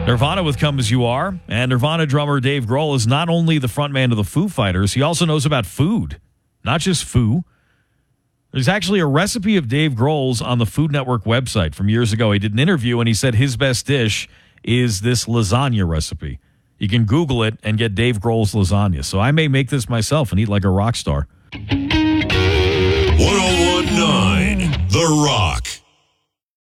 Nirvana with Come As You Are. And Nirvana drummer Dave Grohl is not only the frontman of the Foo Fighters, he also knows about food, not just foo. There's actually a recipe of Dave Grohl's on the Food Network website from years ago. He did an interview and he said his best dish is this lasagna recipe. You can Google it and get Dave Grohl's lasagna. So I may make this myself and eat like a rock star. 1019 The Rock.